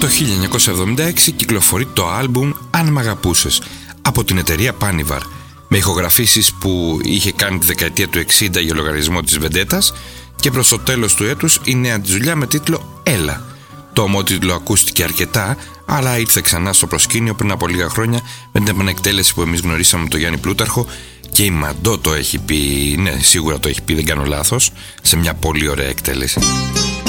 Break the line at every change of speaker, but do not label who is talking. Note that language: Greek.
Το 1976 κυκλοφορεί το άλμπουμ «Αν μ' αγαπούσες» από την εταιρεία Panivar, με ηχογραφήσεις που είχε κάνει τη δεκαετία του 60 για λογαριασμό της Βεντέτας, και προς το τέλος του έτους η νέα της δουλειά με τίτλο «Έλα». Το ομότιτλο ακούστηκε αρκετά, αλλά ήρθε ξανά στο προσκήνιο πριν από λίγα χρόνια με την επανεκτέλεση που εμείς γνωρίσαμε με τον Γιάννη Πλούταρχο, και η Μαντό το έχει πει, ναι, σίγουρα το έχει πει, δεν κάνω λάθος, σε μια πολύ ωραία εκτέλεση.